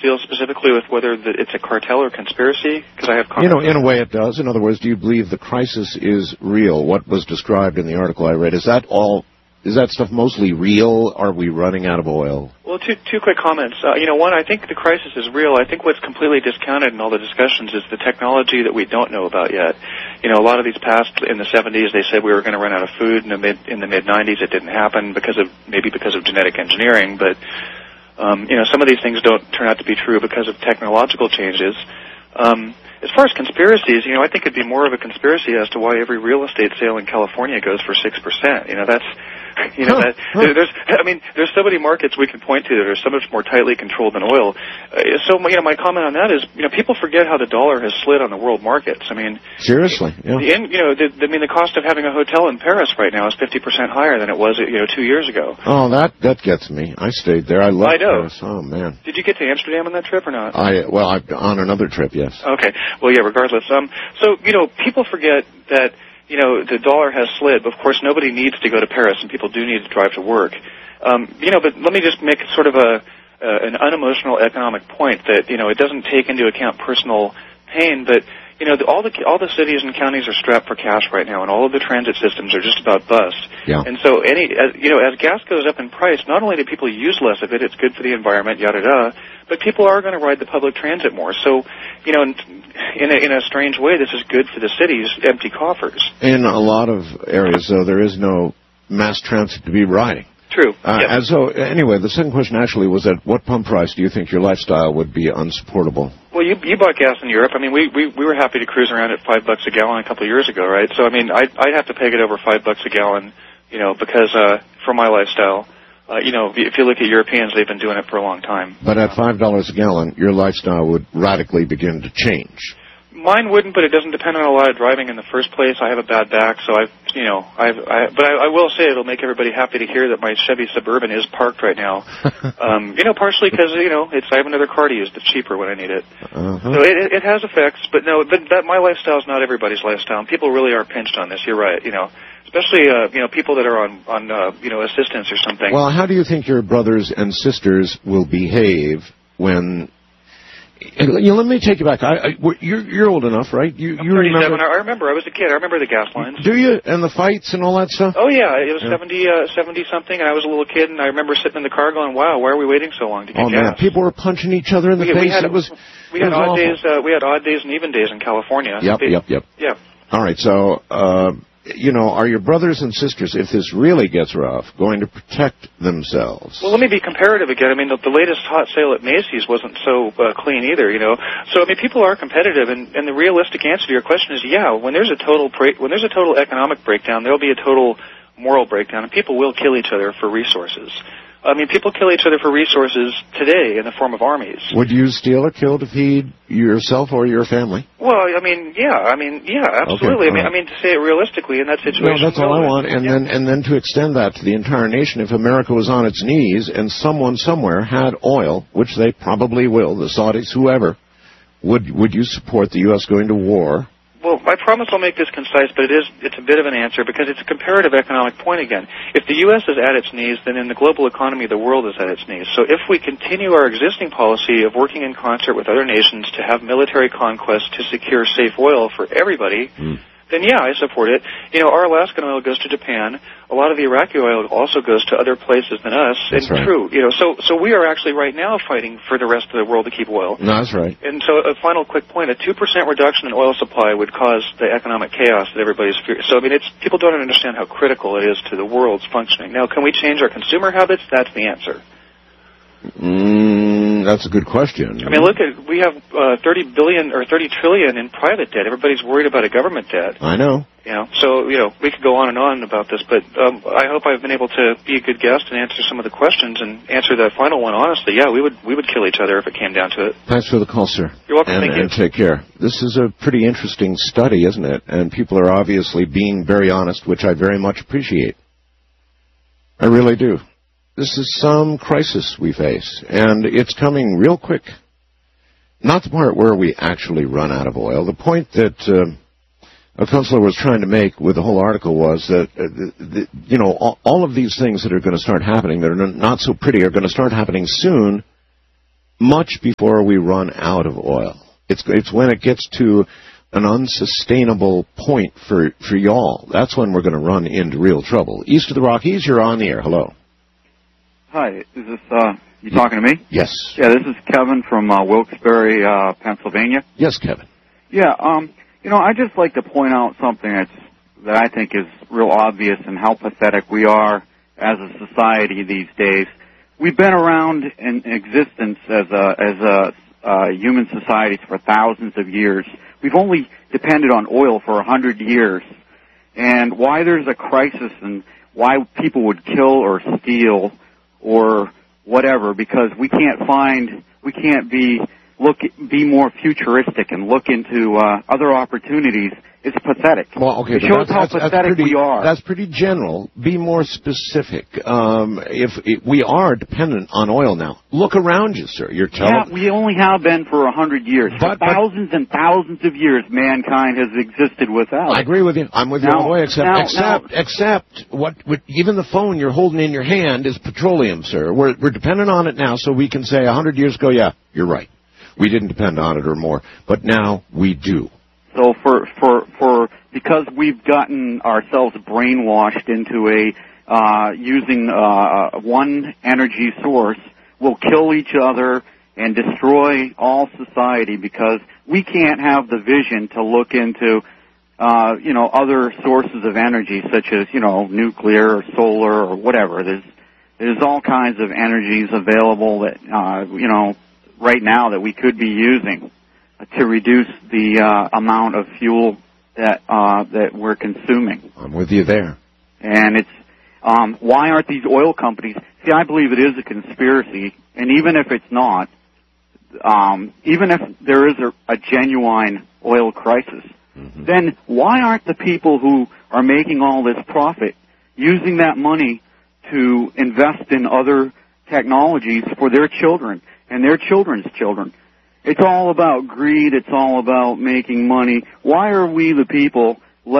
deal specifically with whether it's a cartel or conspiracy? Because I have in a way it does. In other words, do you believe the crisis is real? What was described in the article I read, is that stuff mostly real? Are we running out of oil? Well, two quick comments. One, I think the crisis is real. I think what's completely discounted in all the discussions is the technology that we don't know about yet. A lot of these past, in the 70s, they said we were going to run out of food. In the mid-90s, it didn't happen because of genetic engineering. But, some of these things don't turn out to be true because of technological changes. As far as conspiracies, I think it'd be more of a conspiracy as to why every real estate sale in California goes for 6%. There's so many markets we can point to that are so much more tightly controlled than oil. My comment on that is, people forget how the dollar has slid on the world markets. Seriously, yeah. The cost of having a hotel in Paris right now is 50% higher than it was, 2 years ago. Oh, that gets me. I stayed there. I love Paris. Oh man. Did you get to Amsterdam on that trip or not? On another trip, yes. Okay. Well, yeah. Regardless, people forget that. The dollar has slid, but of course nobody needs to go to Paris, and people do need to drive to work. But let me just make sort of an unemotional economic point that, it doesn't take into account personal pain, but, all the cities and counties are strapped for cash right now, and all of the transit systems are just about bust. Yeah. And so as gas goes up in price, not only do people use less of it, it's good for the environment, yada-da, but people are going to ride the public transit more. So, in a strange way, this is good for the city's empty coffers. In a lot of areas, though, there is no mass transit to be riding. True. And so, anyway, the second question actually was at what pump price do you think your lifestyle would be unsupportable? Well, you bought gas in Europe. We were happy to cruise around at $5 a gallon a couple of years ago, right? So, I'd have to peg it over $5 a gallon, because for my lifestyle. If you look at Europeans, they've been doing it for a long time. But at $5 a gallon, your lifestyle would radically begin to change. Mine wouldn't, but it doesn't depend on a lot of driving in the first place. I have a bad back, so but I will say it'll make everybody happy to hear that my Chevy Suburban is parked right now. Partially because I have another car to use that's cheaper when I need it. Uh-huh. So it has effects, but no, that my lifestyle is not everybody's lifestyle. And people really are pinched on this. You're right. Especially people that are on assistance or something. Well, how do you think your brothers and sisters will behave when? Let me take you back. You're old enough, right? You remember? I remember. I was a kid. I remember the gas lines. Do you? And the fights and all that stuff? Oh yeah, it was 70 something, and I was a little kid, and I remember sitting in the car going, "Wow, why are we waiting so long to get gas?" Man, people were punching each other in the face. We had odd days. We had odd days and even days in California. Yep. Yeah. All right, so. Are your brothers and sisters, if this really gets rough, going to protect themselves? Well, let me be comparative again. The latest hot sale at Macy's wasn't so clean either, So, people are competitive, and the realistic answer to your question is, yeah, when there's a total economic breakdown, there'll be a total moral breakdown, and people will kill each other for resources. People kill each other for resources today in the form of armies. Would you steal or kill to feed yourself or your family? Well, yeah, absolutely. Okay, to say it realistically in that situation. No, that's all I want. And then to extend that to the entire nation, if America was on its knees and someone somewhere had oil, which they probably will, the Saudis, whoever, would you support the U.S. going to war? Well, I promise I'll make this concise, but it's a bit of an answer because it's a comparative economic point again. If the U.S. is at its knees, then in the global economy, the world is at its knees. So if we continue our existing policy of working in concert with other nations to have military conquest to secure safe oil for everybody, then yeah, I support it. Our Alaskan oil goes to Japan. A lot of the Iraqi oil also goes to other places than us. That's right. True. So we are actually right now fighting for the rest of the world to keep oil. No, that's right. And so a final quick point, a 2% reduction in oil supply would cause the economic chaos that everybody's fearing. So, people don't understand how critical it is to the world's functioning. Now, can we change our consumer habits? That's the answer. That's a good question. We have 30 billion or 30 trillion in private debt. Everybody's worried about a government debt. I know. So we could go on and on about this, but I hope I've been able to be a good guest and answer some of the questions and answer the final one honestly. Yeah, we would kill each other if it came down to it. Thanks for the call, sir. You're welcome. Thank you. And take care. This is a pretty interesting study, isn't it? And people are obviously being very honest, which I very much appreciate. I really do. This is some crisis we face, and it's coming real quick. Not the part where we actually run out of oil. The point that a counselor was trying to make with the whole article was that, all of these things that are going to start happening that are not so pretty are going to start happening soon, much before we run out of oil. It's when it gets to an unsustainable point for y'all. That's when we're going to run into real trouble. East of the Rockies, you're on the air. Hello. Hi, is this, you talking to me? Yes. Yeah, this is Kevin from Wilkes-Barre, Pennsylvania. Yes, Kevin. Yeah, I'd just like to point out something that I think is real obvious and how pathetic we are as a society these days. We've been around in existence as a human societies for thousands of years. We've only depended on oil for 100 years. And why there's a crisis and why people would kill or steal or whatever, because we can't be more futuristic and look into other opportunities. It's pathetic. Well, okay, it shows how pathetic we are. That's pretty general. Be more specific. If we are dependent on oil now, look around you, sir. You're telling. Yeah, we only have been for 100 years. For thousands and thousands of years, mankind has existed without. I agree with you. I'm with you all the way. Except what even the phone you're holding in your hand is petroleum, sir. We're dependent on it now, so we can say 100 years ago, yeah, you're right. We didn't depend on it or more, but now we do. So because we've gotten ourselves brainwashed into using one energy source, we'll kill each other and destroy all society because we can't have the vision to look into other sources of energy such as nuclear or solar or whatever. There's all kinds of energies available that right now that we could be using to reduce the amount of fuel that we're consuming. I'm with you there. And it's why aren't these oil companies? See, I believe it is a conspiracy, and even if it's not, even if there is a genuine oil crisis, then why aren't the people who are making all this profit using that money to invest in other technologies for their children and their children's children? It's all about greed. It's all about making money. Why are we the people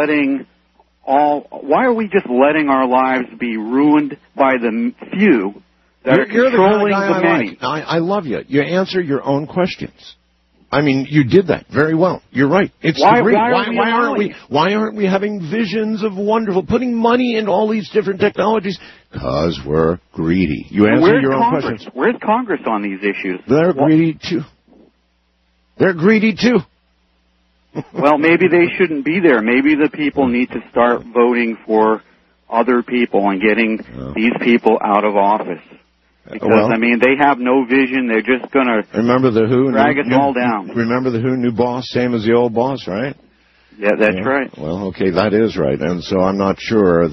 why are we just letting our lives be ruined by the few that are controlling the many? I love you. You answer your own questions. I mean, you did that very well. You're right. It's why aren't we having visions of wonderful, putting money into all these different technologies? Because we're greedy. You answer your own questions. Where's Congress on these issues? They're greedy too. They're greedy too. Well, maybe they shouldn't be there. Maybe the people need to start voting for other people and getting these people out of office. Because, they have no vision. They're just going to drag us all down. Remember the Who, new boss, same as the old boss, right? Yeah, that's right. Well, okay, that is right. And so I'm not sure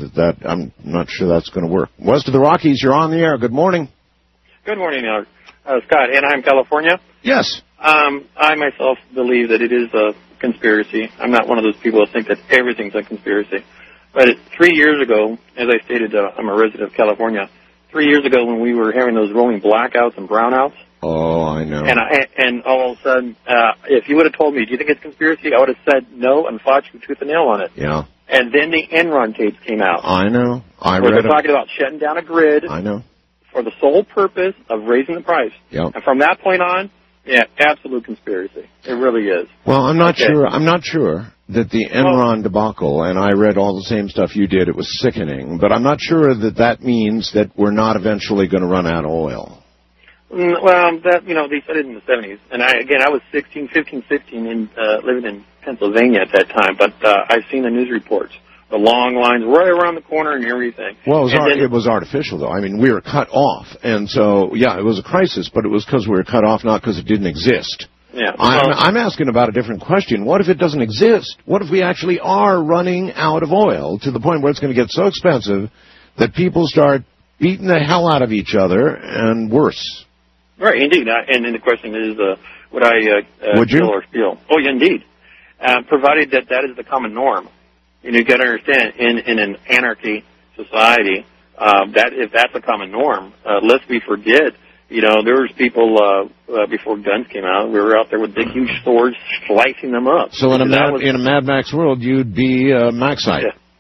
that's going to work. West of the Rockies, you're on the air. Good morning. Good morning, Scott. Anaheim, California. Yes. I myself believe that it is a conspiracy. I'm not one of those people that think that everything's a conspiracy. But 3 years ago, as I stated, I'm a resident of California. 3 years ago when we were having those rolling blackouts and brownouts. Oh, I know. And all of a sudden, if you would have told me, do you think it's a conspiracy, I would have said no and fought you tooth and nail on it. Yeah. And then the Enron tapes came out. I know. Where they're talking about shutting down a grid. I know. For the sole purpose of raising the price. Yep. And from that point on, yeah, absolute conspiracy. It really is. Well, I'm not sure that the Enron debacle, and I read all the same stuff you did, it was sickening, but I'm not sure that means that we're not eventually going to run out of oil. Well, they said it in the 70s. And I was 15, 16, living in Pennsylvania at that time, but I've seen the news reports. The long lines right around the corner and everything. Well, it was artificial, though. I mean, we were cut off. And so, yeah, it was a crisis, but it was because we were cut off, not because it didn't exist. Yeah. I'm asking about a different question. What if it doesn't exist? What if we actually are running out of oil to the point where it's going to get so expensive that people start beating the hell out of each other and worse? Right, indeed. And then the question is, would I kill or steal? Oh, yeah, indeed. Provided that is the common norm. You got to understand, in an anarchy society, that if that's a common norm, lest we forget, there was people before guns came out. We were out there with big, huge swords, slicing them up. So in a Mad Max world, you'd be Maxite.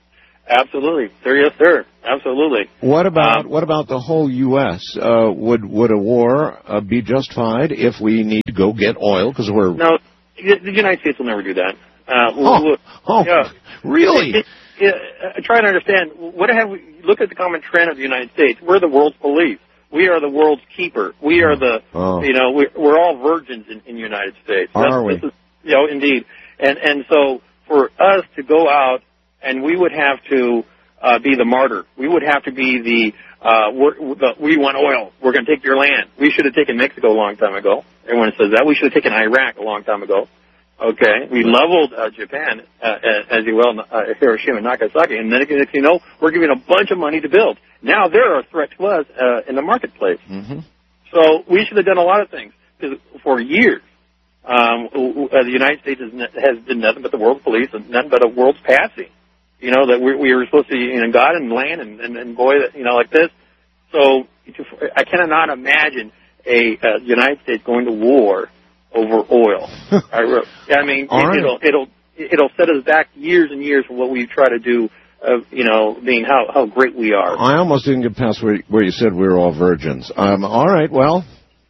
Absolutely, sir. Yes, sir. Absolutely. What about the whole U.S.? Would a war be justified if we need to go get oil because we're no? The United States will never do that. Yeah. Really? Try to understand. Look at the common trend of the United States. We're the world's police. We are the world's keeper. We are we're all virgins in the United States. Are we? Indeed. And so for us to go out, and we would have to be the martyr. We would have to be we want oil. We're going to take your land. We should have taken Mexico a long time ago. Everyone says that. We should have taken Iraq a long time ago. Okay, we leveled Japan, as you well, Hiroshima and Nagasaki, and then we're giving a bunch of money to build. Now they're a threat to us in the marketplace. Mm-hmm. So we should have done a lot of things, because for years the United States has been nothing but the world's police and nothing but a world's patsy. That we were supposed to God and land and boy, like this. So I cannot imagine a United States going to war over oil. I mean, it'll set us back years and years from what we try to do. Being how great we are. I almost didn't get past where you said we were all virgins. All right, well,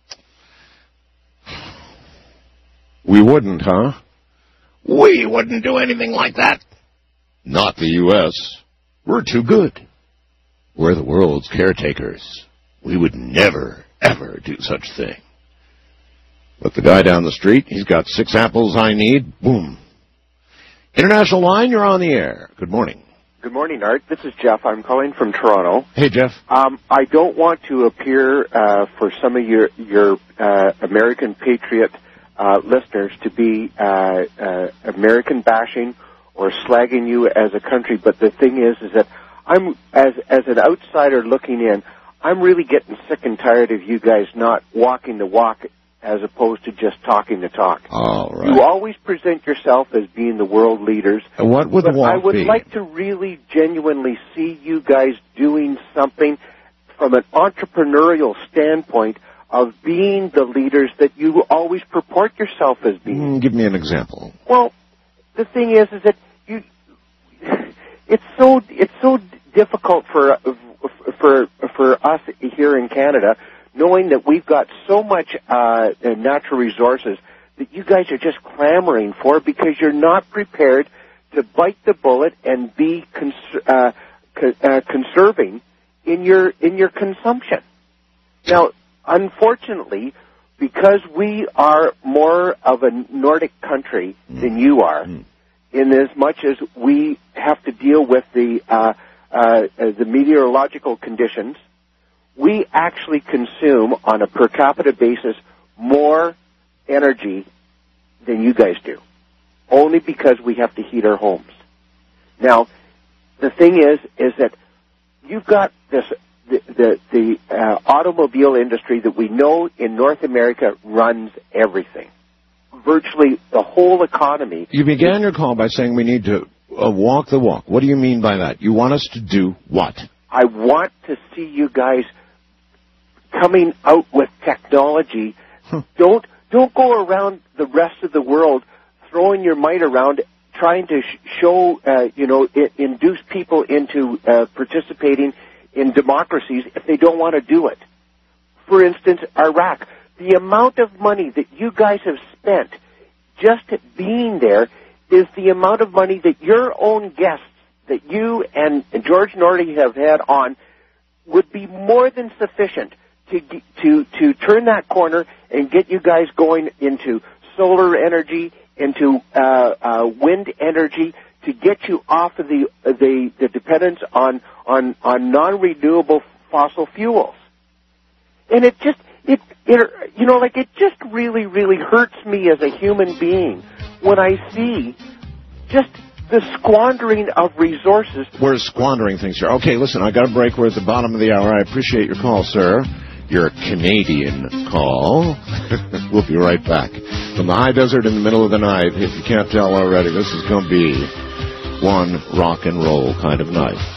we wouldn't, huh? We wouldn't do anything like that. Not the U.S. We're too good. We're the world's caretakers. We would never, ever do such a thing. But the guy down the street, he's got 6 apples I need. Boom. International line, you're on the air. Good morning. Good morning, Art. This is Jeff. I'm calling from Toronto. Hey, Jeff. I don't want to appear for some of your American patriot listeners to be American bashing or slagging you as a country, but the thing is that I'm as an outsider looking in, I'm really getting sick and tired of you guys not walking the walk as opposed to just talking the talk. All right. You always present yourself as being the world leaders. And what would the walk be? I would like to really genuinely see you guys doing something from an entrepreneurial standpoint of being the leaders that you always purport yourself as being. Give me an example. Well, the thing is that it's so difficult for us here in Canada, knowing that we've got so much natural resources that you guys are just clamoring for because you're not prepared to bite the bullet and be conserving in your consumption. Now, unfortunately, because we are more of a Nordic country than you are, in as much as we have to deal with the meteorological conditions, we actually consume, on a per capita basis, more energy than you guys do, only because we have to heat our homes. Now, the thing is that you've got the automobile industry that we know in North America runs everything. Virtually the whole economy. You began your call by saying we need to walk the walk. What do you mean by that? You want us to do what? I want to see you guys coming out with technology. Don't go around the rest of the world throwing your might around, trying to show, induce people into participating in democracies if they don't want to do it. For instance, Iraq. The amount of money that you guys have spent just being there is the amount of money that your own guests that you and George Norrie have had on would be more than sufficient to turn that corner and get you guys going into solar energy, into wind energy, to get you off of the dependence on non-renewable fossil fuels. And it just really, really hurts me as a human being when I see just the squandering of resources. We're squandering things here. Okay, listen, I got a break. We're at the bottom of the hour. I appreciate your call, sir. Your Canadian call. We'll be right back. From the high desert in the middle of the night, if you can't tell already, this is going to be one rock and roll kind of night.